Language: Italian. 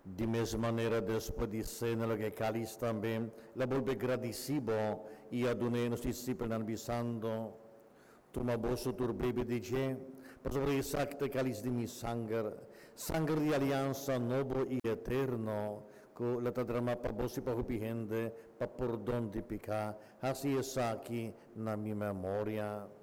De mesma maneira, depois de cena, que cáliz também, la volve gradicibo e adunei nos discípulos anbisando, tuma bosso turbebe dice, per sobre sacte cáliz de mi sangue di alianza novo e eterno, co la tadrama pa bossi pa hupihende, pa perdon di pica, hasi esaki na mi memoria.